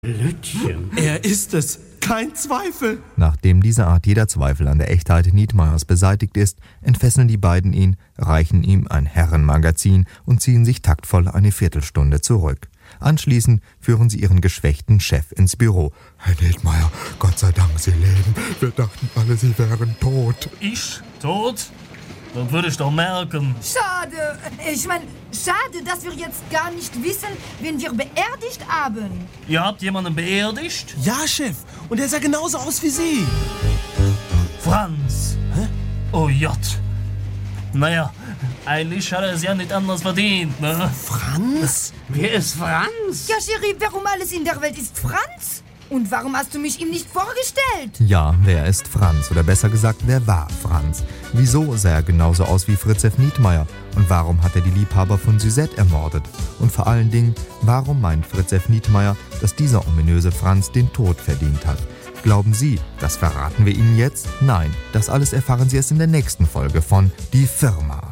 Lütchen. Er ist es, kein Zweifel. Nachdem diese Art jeder Zweifel an der Echtheit Nietmeyers beseitigt ist, entfesseln die beiden ihn, reichen ihm ein Herrenmagazin und ziehen sich taktvoll eine Viertelstunde zurück. Anschließend führen sie ihren geschwächten Chef ins Büro. Herr Nietmeyer, Gott sei Dank, Sie leben. Wir dachten alle, Sie wären tot. Ich? Tot? Dann würde ich doch merken. Schade. Ich meine, schade, dass wir jetzt gar nicht wissen, wen wir beerdigt haben. Ihr habt jemanden beerdigt? Ja, Chef. Und er sah genauso aus wie Sie. Franz. Hä? Oh Gott. Naja, eigentlich hat er es ja nicht anders verdient, ne? Franz? Wer ist Franz? Ja, Cherie, warum alles in der Welt ist Franz? Und warum hast du mich ihm nicht vorgestellt? Ja, wer ist Franz? Oder besser gesagt, wer war Franz? Wieso sah er genauso aus wie Fritz F. Nietmeyer? Und warum hat er die Liebhaber von Suzette ermordet? Und vor allen Dingen, warum meint Fritz F. Nietmeyer, dass dieser ominöse Franz den Tod verdient hat? Glauben Sie, das verraten wir Ihnen jetzt? Nein, das alles erfahren Sie erst in der nächsten Folge von Die Firma.